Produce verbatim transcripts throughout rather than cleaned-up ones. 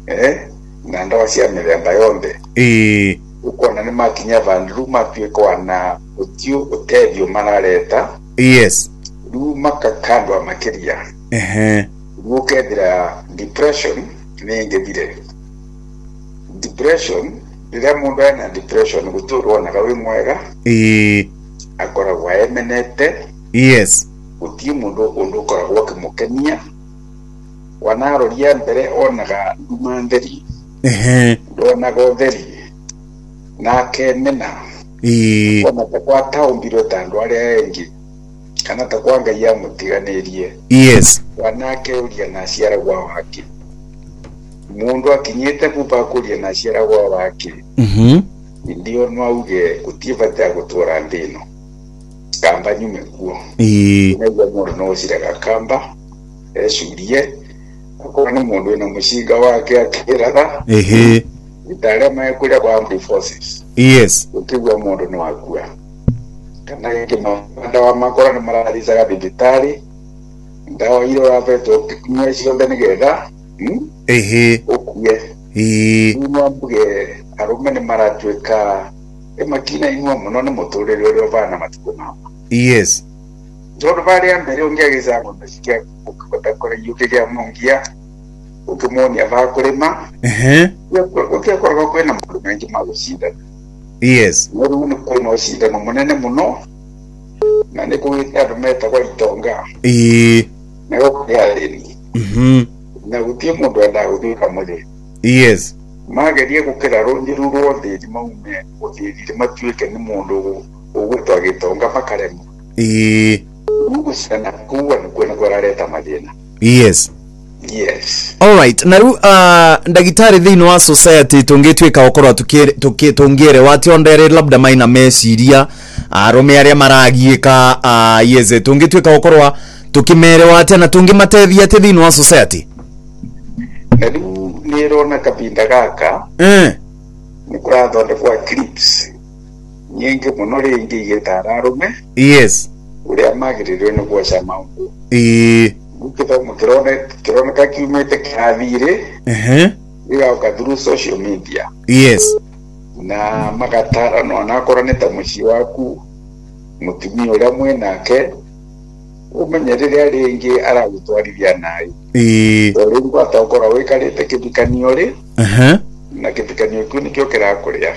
eh na ndawa cia mĩthemba yothe eh ukona nĩ makinya vandu matuĩka na utio utethio marareta yes rĩu makakandwa makĩria ehe ukethira depression nĩ ngethire depression rĩrĩa mũndũ ena depression gũtũrwonaga wĩ mwega eh akoragwo emenete yes gũtirĩ mũndũ ũndũ ũkoragwo akĩmũkenia wanaroria mbere onaga nduma theri ehe ndonaga ũtheri nake mena eh ona takwa taũmbirwo ta andũ arĩa engĩ kana takwa Ngai amũtiganĩrie yes wanake ũria na ciara gwa wake mundu akinyite kupa kuria na ciara gwa wake mhm ndio no auge gũtibata gũtwara ndino kamba nyume kuo eh nĩguo mũndũ no ciraga kamba ecurie akora nĩ mũndũ ena mũcinga wake akĩraga ehe itare mae kuria kwa armed forces yes ukigwa mũndũ no akua kana yake ndawa makora nĩ mararicaga thibitari ndawa ile wabeto kinywa ciothe nĩgetha ehe ukue eh no mbuge arume nĩ maratuĩka emakina inwa mũno nĩ mũtũrĩre ũrĩa bana matukũ mao yes Jodo bari ambere ongegeza ngo ndasikia ukakora yuke ya mungia ukimoni abakurema ehe ukekora kwena mundu mengi magushinda yes nuru ni kwena ushinda no munene muno na ni kuita rumeta kwa itonga eh na okuyaleni mhm na gutie mundu enda guthika muthe yes magerie gukira rungi ruru othe maume uthirire matuike ni mundu ugutwa gitonga makaremo eh Mungu sana kuwa ni kwena kwa leta madina yes yes all right na ru uh, ndagitari thini wa society tungituika okorwa tukitungire wati ondere labda maina meciria arume aria maragiika uh, yeze tungituika okorwa tukimere wati na tungimatethia ati thini wa society na riu nirona kabinda gaka eh ni kurathonde kwa clips nyingi muno ringi igitara arume yes uria magirirwe ni gwaca maundu eh ukithomo kirone kirone kakiumite kirathire ehe igauka through social media yes na magatara no nakora ni ta muci waku mutumia uria mwenake umenyerere ringi aragutwarithia nai eh uri ngwata ukora wikarite kithikanio ri ehe na kithikanio kiu nikio kirakuria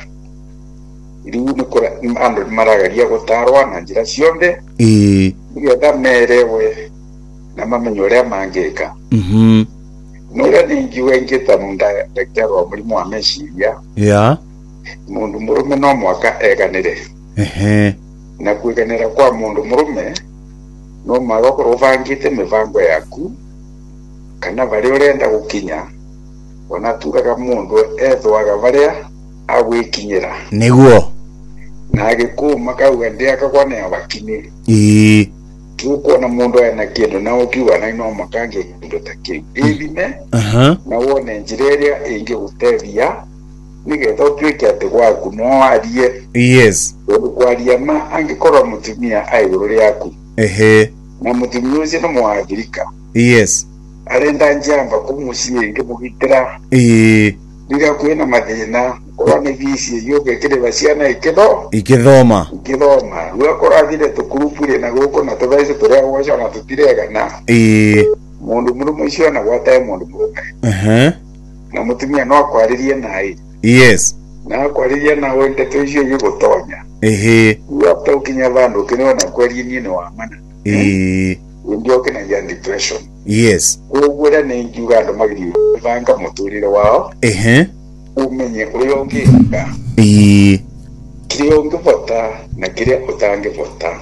riu ni kura andu maragaria gutarwa na njira ciothe eh nigetha merewe na mamenyo uria mangika mhm no ria ningiuga ingita munda daktari wa murimu wa meciria ya mundu murume no mwaka eganire ehe na kwiganira kwa mundu murume no magoko uvangite mivango yaku kana bari urenda gukinya ona turaga mundu ethwaga baria agwikinyira niguo na agikuma kauga ndiaka kwane abakini eh tukuona mundu ena kindu na ukiuga na no makange kindu ta kiu ithime aha na wone njira iria ingigutethia nigetha utuike ati gwaku no arie yes tondu kwaria ma angikorwo mutumia aiguru riaku ehe na mutumia ucio no mwagirika yes arenda njamba kumucie ngimugitira eh riria kwina mathina korwo ni visi yoge kire baciana ikitho ikithoma ikithoma ruo korathire tukurupure na guko na tuthaice turia gwaca na tutirega eh mundu murume ucio na gwatae mundu murume ehe na mutumia no akwaririe nai yes na akwaririe na wende tucio gigutonya ehe uapta ukinya vandu kiniona kwarie ni wa mana eh ndio kina ya depression yes ugura ni ngiuga andu magiri banga muturire wao ehe umenye uria ungika eh kiria ungivota na kiria utangivota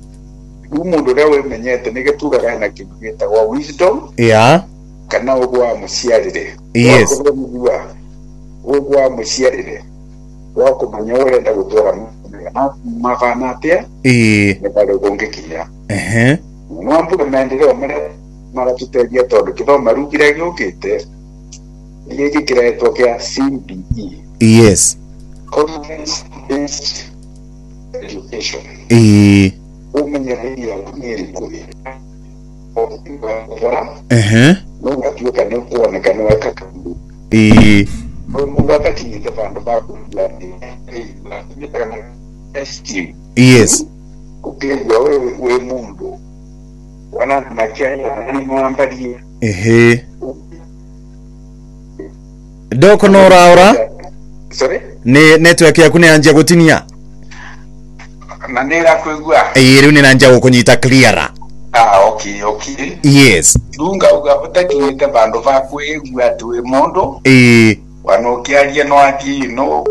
umundu uria wimenyete nigitugaga na kindu gitagwa wisdom ya kana ugwa muciarire yes ugwa muciarire wa kumenya urenda gutwara na mafana atia eh ni bado kungikinya ehe mwambu maendeleo mara mara tutegia tondu kithoma rugire giukite giki kiretwo kia C B E yes Competence Based Education eh umenyereria kumiri kuri ehe no ngatuika ni kuonekana wakakambu eh mundu atakinyite vandu vakulani mitana esteem yes ukegwa we we mundu wana machaya ni mwambalie ehe doko nora ora sorry ne network yaku ne anja gutinia na nera kwegwa eh riu ni nanja gukunyita clear. Ah, okay, okay. Yes. Lunga uga utakinyite vandu vakwegwa tuwe mundu eh wano kiaria no ati no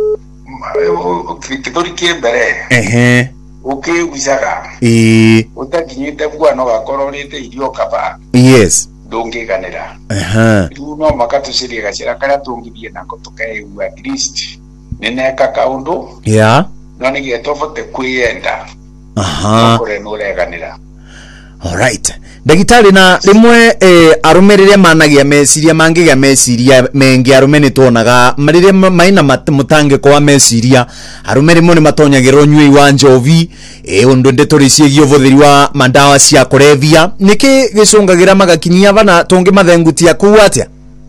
kithuri kimbere ehe ukigucaga eh utakinyite bwana gakororete irio kaba yes ndungiganira aha riu no makatucirie gacira karia tungithie nako tukaigua at least nineka kaundu yeah no nigetobote kwiyenda aha kore nureganira. Alright. Ndagitari na rimwe eh, arumerire managia meciria mangiga meciria mengi arume ni tuonaga marire maina mutange kwa meciria arume rimwe ni matonyagirwo nyui wa njovi eh undu ndetoricie giovuthiri wa mandawa cia kurevia niki gicungagira magakinyia bana tungi mathengutia ku atia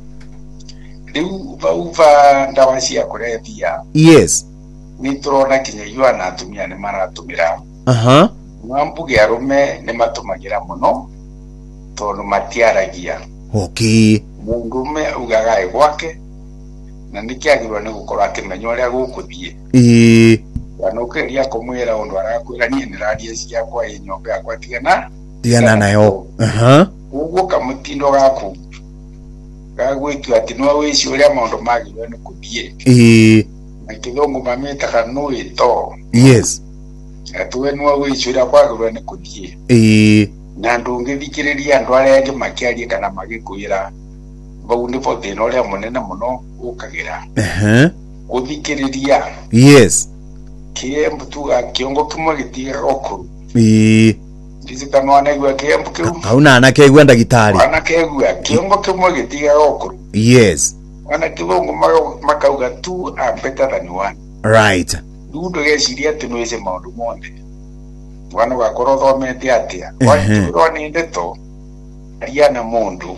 riu bauva ndawa cia kurevia yes ni turona kinya yua na atumia ni maratumira aha mwambuge arume ni matumagira muno tondu matiaragia okay mundume ugaga egwake na nikiagirwa ni gukora akimenya uria gukuthie eh wanokeria kumwira undu arakwira nie niraria cia kwa inyombe yakwa tigana tigana nayo aha uguo kamutindo gaku gagwitu ati no wici uria maundu magirwe ni kuthie eh na kithungu mamitaga nuito yes atuwe no wici uria kwagirwe ni kuthie eh na ndungithikiriria andu aria angi makiaria kana magikwira bau ndipo thina uria munene muno ukagira aha kuthikiriria yes kiembu tuga kiongo kimwe gitiga okuru eh ndizikano anegwa kiembu kiu auna anake gwa ndagitari anakegwa kiongo kimwe gitiga okuru yes wana kithungu makauga two are better than one right ndundo geciria ati nwese maundu monde wana gakoro thomete atia watu ni ndeto ariana mundu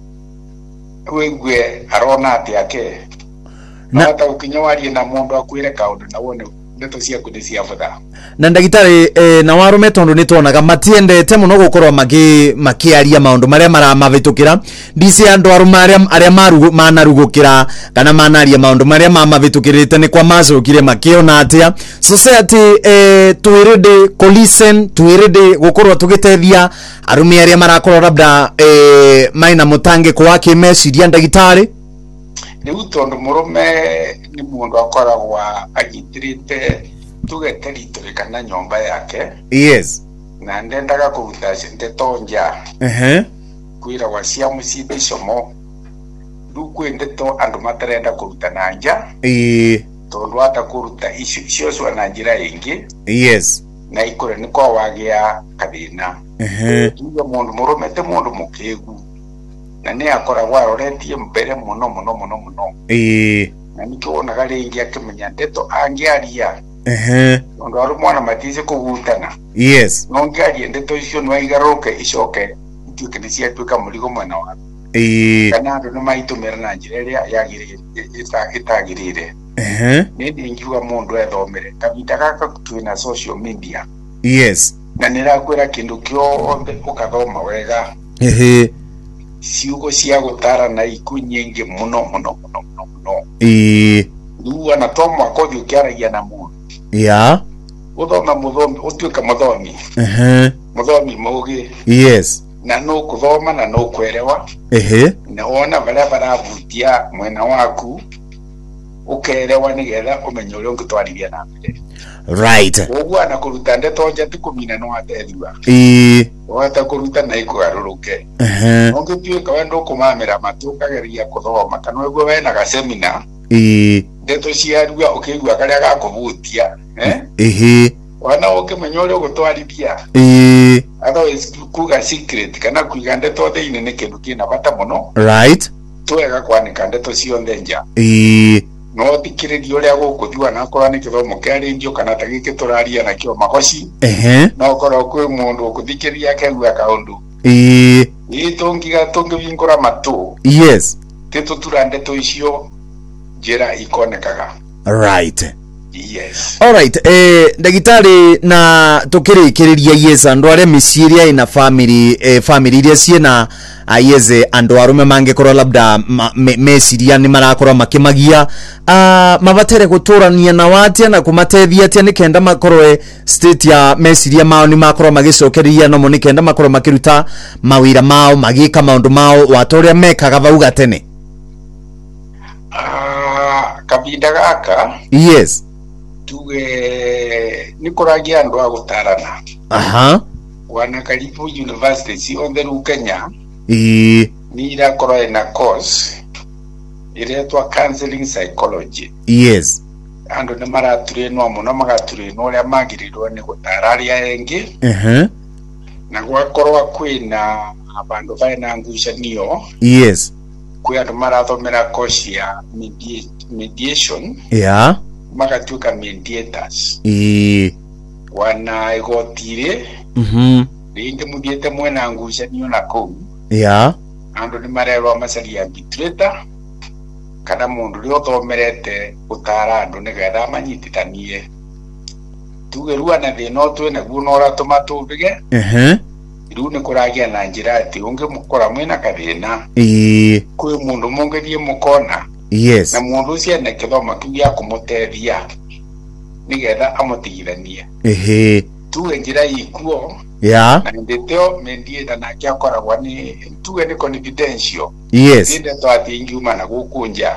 wegwe arona ati ake na hata ukinyawarie na mundu akwire kaundu na wone ndeto cia kudisia fadha na ndagitari eh, na warume tondu ni tuonaga matiendete muno gukorwa magi makiaria maundu maria maramavitukira ndisi andu arume aria aria maru manarugukira kana manaria maundu maria mamavitukirite ni kwa macukire makiona atia society eh, twirinde kulisten twirinde gukorwa tugitethia arume aria marakorwa labda eh, maina mutange kwa kimeciria ndagitari ni utondu murume ni mundu akoragwa agitirite tugete rituri kana nyomba yake yes na ndendaga kuruta ndeto nja ehe kwira wa cia mucii somo ruku ndeto andu matarenda kuruta na nja eh tondu ata kuruta icio icio swa na njira ingi yes na ikore ni kwa wagia kathina ehe tuga mundu murume te mundu mukigu na ni akoragwa aroretie mbere muno muno muno muno eh na nikiwonaga ringi akimenya ndeto angiaria ehe tondu aru mwana matize kugutana yes no ngiaria ndeto icio no igaruke icoke ituike ni cia tuika murigo mwena wa eh kana andu ni maitumira na njira iria yagirire itagirire ehe ni ndingiuga mundu ethomere kavinda gaka twina social media yes na nirakwira kindu kiothe ukathoma wega ehe ciugo cia gutara na iku nyingi muno muno muno muno muno eh riu ana to mwaka uthi ukiaragia na mundu ya uthoma muthomi utuika muthomi ehe muthomi mugi yes na no kuthoma na no kwerewa ehe na wona baria baravutia mwena waku ukerewa nigetha umenye uria ungitwarithia na mbere right uguo na kuruta ndeto nja ti kumina no atethua eh wata kuruta na ikugaruruke ehe ungituika wenda ukumamira matu kageria kuthoma kana uguo wena ga seminar eh ndeto ciarua ukigua karia gakuvutia eh ehe wana ukimenya uria ugutwarithia eh otherwise kuga secret kana kuiga ndeto thiini ni kindu kina bata muno right twega kwanika ndeto cionthe nja eh no thikiriria uria gukuthua na korwa ni kithomo kia ringio kana ta giki turaria na kio magoci ehe no korwa kwi mundu ukuthikiriria kegua kaundu eh ni tungiga tungivingura matu yes teto turande to icio jera ikonekaga. Right. Yes. All right. Eh, ndagitari na tukirikiriria yes andu aria miciria ina family eh, family iria ciena ayeze andu arume mangikorwo labda meciria ni marakorwo makimagia a uh, mabatere guturania na watia na kumatethia atia ni kenda makorwe state ya meciria mao ni makorwo magicokeria no ni kenda makorwo makiruta mawira mao magika maundu mao watoria mekaga bauga tene. Ah, uh, kabinda gaka. Yes. Tuge nikoragia andu agutarana. Aha. Wana karibu university on the Kenya. Eh. Ni ira korwa na course iretwa counseling psychology. Yes. Andu ne maratureno muno magatureno uria magirirwo ni gutararia engi. Mhm. Na gwakorwa kwina abandu baina ngucanio. Yes. Kwi andu marathomera course ya mediation. Yeah. Magatuika mediators. Eh. Wana igotire. Mhm. Ringi muthiete mwena ngucanio na kou. Yeah. Andu ni marerwa macaria arbitrator kana mundu ri othomerete gutara andu nigetha manyitithanie. Tuge rua na thina twe naguo no ratuma tubige. Mhm. Riu ni kuragia na njira ati ungi mukora mwina kathina. Eh. Kwi mundu mungithie mukona. Yes. Na mundu cia ne kithoma kiu ya kumutethia nigetha amutigithanie. Ehe. Tuge njira ikuo. Yeah. Na ndeteo mendieta na kia koragwa ni tuge ni confidential. Yes. Ndende to ati ingiuma na gukunja.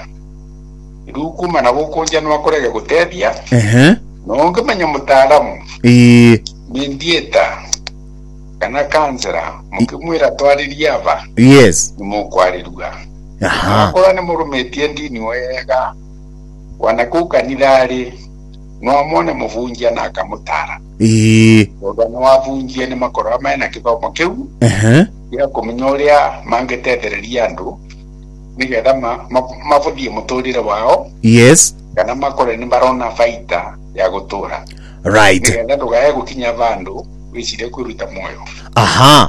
Riu kuma na gukunja no akorege gutethia. Ehe. No ngimenya mutaalamu. Eh. Mendieta kana kansera mukimwira twariria aba. Yes. Ni mukwarirua. Aha. Akora ni murumetie ndini wega. Wana kukanithari no amone muvunjia na akamutara. Eh. Wana wavunjia ni makora mena kithomo kiu. Ehe. Ya kumenya uria mangetethereria andu nigetha mabuthie muturire wao. Yes. Kana makore ni barona faita ya gutura. Right. Nigetha ndugae gukinya vandu wicire kwiruta moyo. Aha.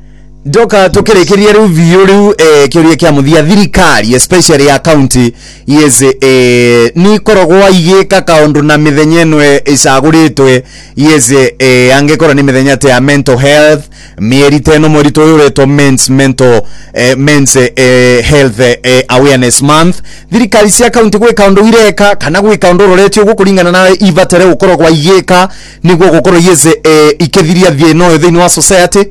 Doka tukirikiria riu viu riu eh kiuria kia muthia thirikari especially ya county yes eh ni korogwa igika kaundu na mithenye nwe icaguritwe yes eh angekora ni mithenya te ya mental health mieri teno mweri tuyoretwo men's mental eh, men's eh, health eh, awareness month thirikari cia county gwe kaundu ireka kana gwe kaundu roretio gukuringana na ivatere gukorogwa igika niguo gukorwo yes eh ikithiria thieno thini wa society.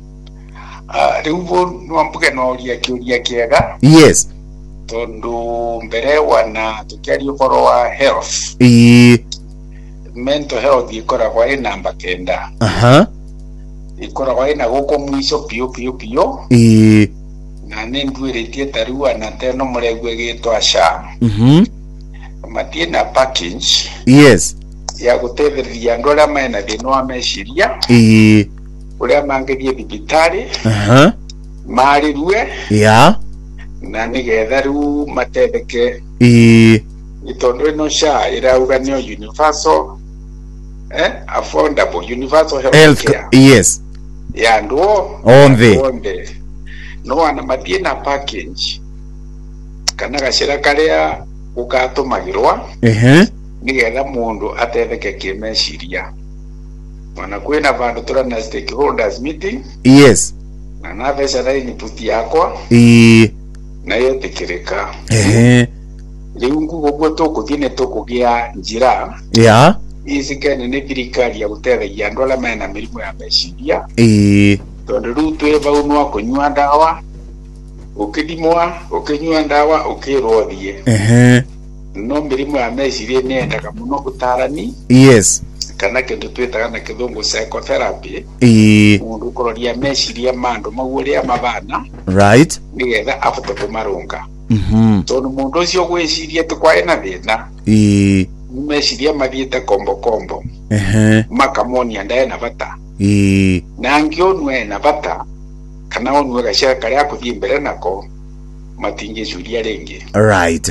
Ah, riu nwambuke no uria kiuria kiega. Yes. Tondu mbere wana tukiaria ukoro wa health. Eh. Mental health ikoragwa ri namba kenda. Aha. Ikoragwa ina guko mwico pio pio pio. Eh. Na ni ndwiritie tarua na teno muregwe gitwa sha. Mhm. Matie na package. Yes. Ya gutethereria andu aria mena thina wa meciria. Eh. Uria mangithie thibitari. Aha. Marirue. Yeah. Na nigetha riu matetheke. Eh. Itondu ino sha irauga nio universal eh affordable universal health, Health care. Yes. Ya ndo Onde. Onde. No ana matie na package. Kana gacira karia ugatumagirwa. Ehe. Nigetha mundu atetheke kimeciria. Wana kwina vandu turana stakeholders meeting. Yes. Na na vesha na input yakwa. Eh. Na yetikirika. Ehe. Riu ngugo gwo tukuthine tukugia njira. Yeah. Isikene ni thirikari ya gutetheria andu aria mena mirimu ya meciria. Eh. Tondu riu twi vau no kunyua ndawa. Ukidimwa, ukinyua ndawa, ukirwo thie. Ehe. No mirimu ya meciria ni endaga muno gutarani. Yes. Kana kindu twitaga na kithungu psychotherapy. Eh. Mundu kuroria meciria mandu maguo ria mabana. Right. Nigetha abote kumarunga. Mhm. Tondu mundu ucio gwiciria tukwae na thina. Eh. Meciria mathiete kombo kombo. Ehe. Makamonia ndae na bata. Eh. Na ngionwe na bata kana onwe gacira karia kuthie mbere nako matingicuria ringi. Right.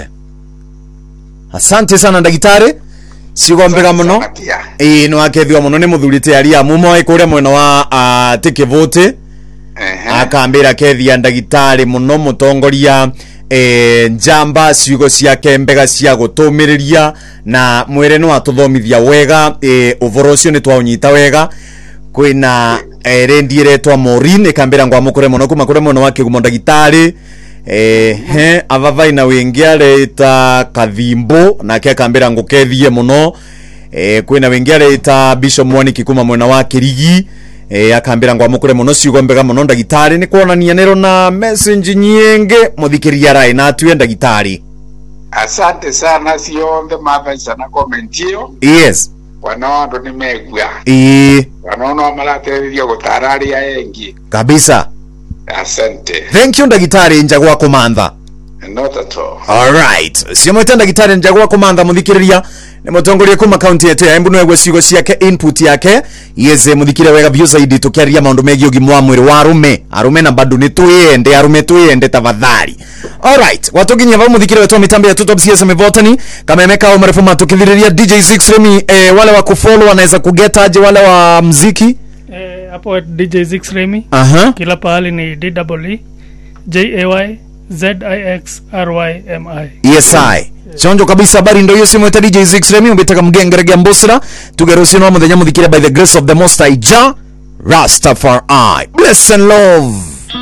Asante sana ndagitari. Sigombega muno. Eh no akethio muno ni muthurite aria mumo ikuria mwena wa uh, tikivote. Ehe. Akambira kethia ndagitari muno mutongoria e, njamba ciugo ciake mbega cia gutumiriria na mwire no atuthomithia wega e, uvoro ucio ni twaunyita wega kwina e, rendiere twa Maureen ikambira ngwa mukure muno kuma kure muno wake gumo ndagitari eh he avavai na wengiare ta Kathimbo na ke akambira ngukethie muno eh kwina wengiare ta Bishop Mwani Kikuma mwena wa Kirigi eh akambira ngwa mukure muno ciugo mbega muno ndagitari ni kuonania nero na message nyinge muthikiria rai na atuye ndagitari. Asante sana sionde mava sana komentio. Yes. Wanaondo nimegwa. Eh. Wanaona malateria gutararia engi. Kabisa. Asante. Thank you ndagitari njagwa komanda. Not at all. All right. Sio tenda gitari njagwa komanda muthikiriria ni mutongoria kuma county yetu ya Embu no egwe ciugo ciake input yake yeze muthikire wega view zaidi tukiaria maundu megi ugimwa mwiri wa arume arume na bado ni tuyende arume tuyende tafadhali. All right. Watoginya va muthikire wetu mitambo ya Top C S M votani kama emeka umarefu matukithiriria D J Zix Remy eh, wale wa kufollow wanaweza kugeta aje wale wa muziki eh hapo D J Zix Remy. Aha. Kila pahali ni D W E J A Y Z I X R Y M I. Yes I. Chonjo kabisa habari ndio hiyo simu ya D J Zix Remy umbetaka mgengerege mbosira tugerusino muthenya muthikire by the grace of the most high Jah Rastafari. Bless and love.